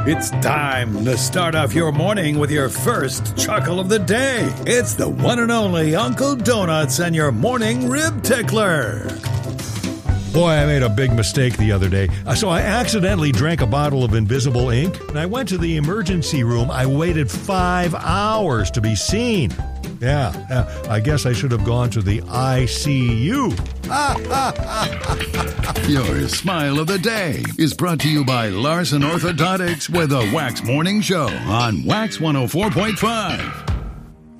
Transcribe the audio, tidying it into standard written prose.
It's time to start off your morning with your first chuckle of the day. It's the one and only Uncle Donuts and your morning rib tickler. Boy, I made a big mistake the other day. So I accidentally drank a bottle of invisible ink, and I went to the emergency room. I waited 5 hours to be seen. Yeah, I guess I should have gone to the ICU. Your smile of the day is brought to you by Larson Orthodontics with a Wax Morning Show on Wax 104.5.